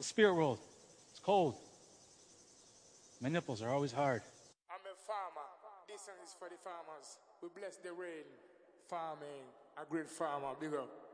The spirit world. It's cold. My nipples are always hard. I'm a farmer. This song is for the farmers. We bless the rain. Farming. A great farmer. Big up.